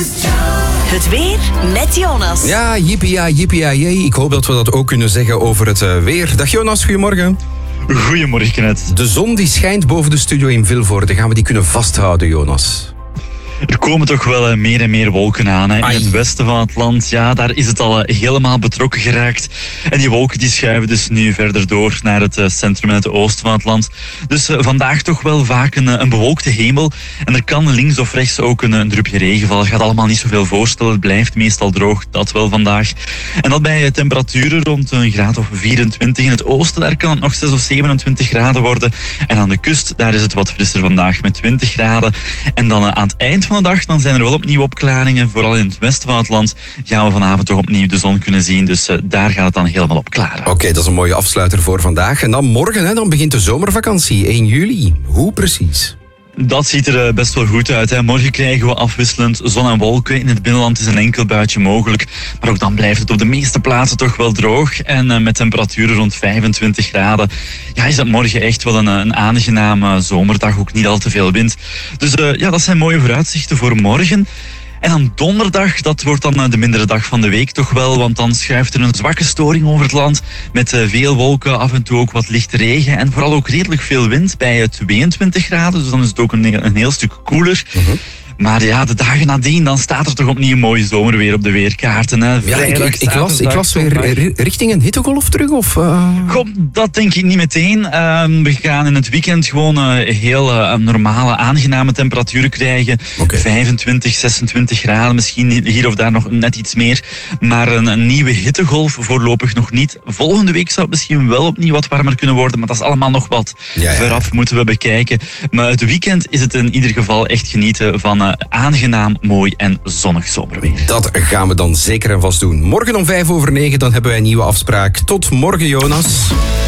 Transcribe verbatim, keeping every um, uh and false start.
Het weer met Jonas. Ja, jippie-ja, jippie-ja-jee. Ik hoop dat we dat ook kunnen zeggen over het uh, weer. Dag Jonas, goedemorgen. Goedemorgen, Kenneth. De zon die schijnt boven de studio in Vilvoorde. Gaan we die kunnen vasthouden, Jonas? Er komen toch wel uh, meer en meer wolken aan. Hè. In het westen van het land, ja, daar is het al uh, helemaal betrokken geraakt. En die wolken die schuiven dus nu verder door naar het uh, centrum en het oosten van het land. Dus uh, vandaag toch wel vaak een, een bewolkte hemel. En er kan links of rechts ook een, een drupje regen vallen. Gaat allemaal niet zoveel voorstellen. Het blijft meestal droog, dat wel vandaag. En dat bij uh, temperaturen rond een graad of vierentwintig. In het oosten, daar kan het nog zes of zevenentwintig graden worden. En aan de kust, daar is het wat frisser vandaag met twintig graden. En dan uh, aan het eind van de dag, dan zijn er wel opnieuw opklaringen. Vooral in het westen van het land gaan we vanavond toch opnieuw de zon kunnen zien. Dus uh, daar gaat het dan helemaal op klaren. Oké, okay, dat is een mooie afsluiter voor vandaag. En dan morgen, hè, dan begint de zomervakantie, één juli. Hoe precies? Dat ziet er best wel goed uit. Hè. Morgen krijgen we afwisselend zon en wolken. In het binnenland is een enkel buitje mogelijk. Maar ook dan blijft het op de meeste plaatsen toch wel droog. En uh, met temperaturen rond vijfentwintig graden. Ja, is dat morgen echt wel een, een aangename zomerdag. Ook niet al te veel wind. Dus uh, ja, dat zijn mooie vooruitzichten voor morgen. En dan donderdag, dat wordt dan de mindere dag van de week toch wel, want dan schuift er een zwakke storing over het land met veel wolken, af en toe ook wat lichte regen en vooral ook redelijk veel wind bij tweeëntwintig graden, dus dan is het ook een, een heel stuk koeler. Uh-huh. Maar ja, de dagen nadien, dan staat er toch opnieuw mooi zomerweer op de weerkaarten. Hè. Ja, ik, ik, ik, las, ik las weer richting een hittegolf terug, of? Uh... Goh, dat denk ik niet meteen. Uh, we gaan in het weekend gewoon uh, heel uh, normale, aangename temperaturen krijgen. Okay. vijfentwintig, zesentwintig graden, misschien hier of daar nog net iets meer. Maar een, een nieuwe hittegolf voorlopig nog niet. Volgende week zou het misschien wel opnieuw wat warmer kunnen worden, maar dat is allemaal nog wat ja, ja. Veraf moeten we bekijken. Maar het weekend is het in ieder geval echt genieten van Uh, aangenaam, mooi en zonnig zomerweer. Dat gaan we dan zeker en vast doen. Morgen om vijf over negen, dan hebben wij een nieuwe afspraak. Tot morgen, Jonas.